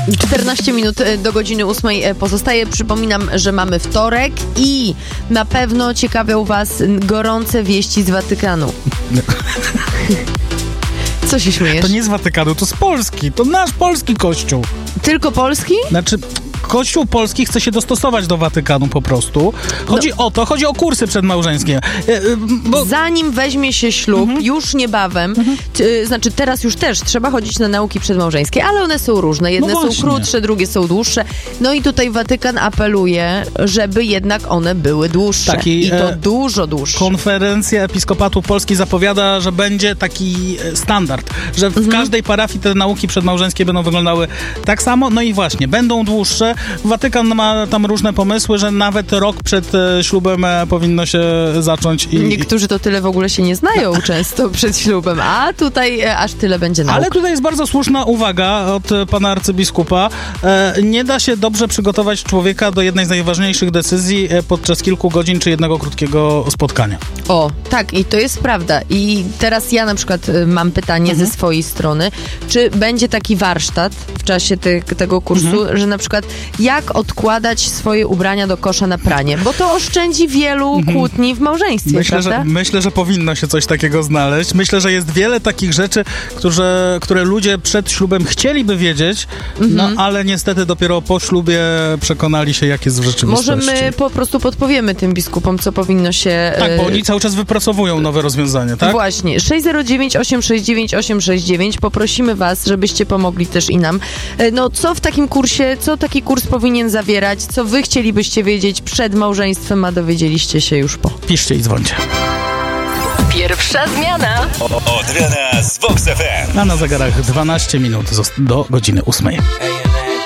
14 minut do godziny 8 pozostaje. Przypominam, że mamy wtorek i na pewno ciekawią was gorące wieści z Watykanu. Co się śmiejesz? To nie z Watykanu, to z Polski. To nasz polski kościół. Tylko polski? Znaczy... Kościół polski chce się dostosować do Watykanu po prostu. Chodzi o kursy przedmałżeńskie. Zanim weźmie się ślub, już niebawem, znaczy teraz już też trzeba chodzić na nauki przedmałżeńskie, ale one są różne. Jedne są krótsze, drugie są dłuższe. No i tutaj Watykan apeluje, żeby jednak one były dłuższe. I to dużo dłuższe. Konferencja Episkopatu Polski zapowiada, że będzie taki standard, że w każdej parafii te nauki przedmałżeńskie będą wyglądały tak samo. No i właśnie, będą dłuższe. Watykan ma tam różne pomysły, że nawet rok przed ślubem powinno się zacząć. Niektórzy to tyle w ogóle się nie znają często przed ślubem, a tutaj aż tyle będzie nauk. Ale tutaj jest bardzo słuszna uwaga od pana arcybiskupa. Nie da się dobrze przygotować człowieka do jednej z najważniejszych decyzji podczas kilku godzin czy jednego krótkiego spotkania. O, tak, i to jest prawda. I teraz ja na przykład mam pytanie ze swojej strony, czy będzie taki warsztat w czasie tego kursu, że na przykład jak odkładać swoje ubrania do kosza na pranie, bo to oszczędzi wielu kłótni w małżeństwie, prawda? Myślę, że powinno się coś takiego znaleźć. Myślę, że jest wiele takich rzeczy, które ludzie przed ślubem chcieliby wiedzieć, no ale niestety dopiero po ślubie przekonali się, jak jest w rzeczywistości. Może my po prostu podpowiemy tym biskupom, co powinno się... Tak, bo oni cały czas wypracowują nowe rozwiązania, tak? Właśnie. 609 869 869. Poprosimy was, żebyście pomogli też i nam. No, co w takim kursie, co taki kurs powinien zawierać, co wy chcielibyście wiedzieć przed małżeństwem, a dowiedzieliście się już po. Piszcie i dzwońcie. Pierwsza zmiana. Od rana z Vox FM. A na zegarach 12 minut do godziny 8.